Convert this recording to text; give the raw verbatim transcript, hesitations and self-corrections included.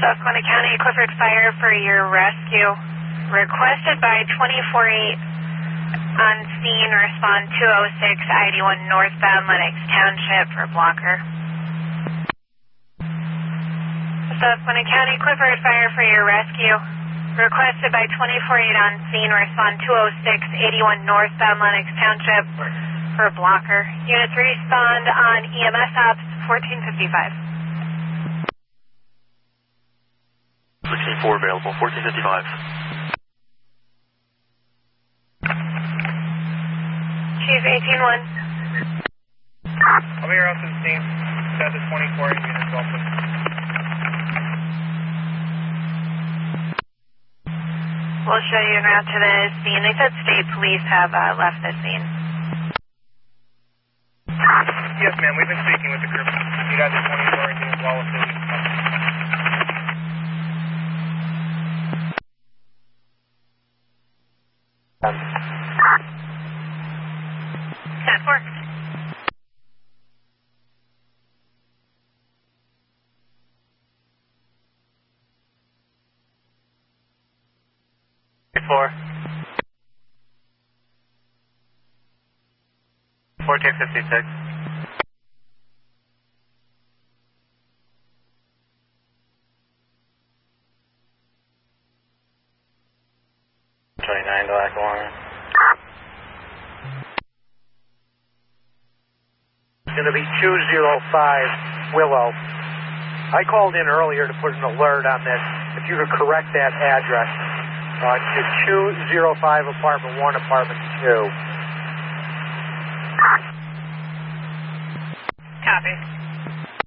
Susquehanna County, Clifford Fire for your rescue. Requested by twenty-four eight on scene, respond two oh six I eighty-one northbound Lennox Township for blocker. Susquehanna County, Clifford Fire for your rescue. Requested by twenty-four eight on scene, respond two oh six eighty-one northbound Lennox Township for blocker. Units respond on E M S ops fourteen fifty-five. sixteen four available, fourteen fifty-five. Chief eighteen one. I'll be here also scene. Set to twenty-four eight units also. We'll show you en route to the scene. They said state police have uh, left the scene. Yes, ma'am. We've been speaking with the group. You guys are twenty-four eight units well within. ten four. Four. Fourteen fifty-six. Twenty-nine to Lackawanna. It's going to be two oh five Willow. I called in earlier to put an alert on this. If you could correct that address. Uh, to two oh five apartment one, apartment two. Copy.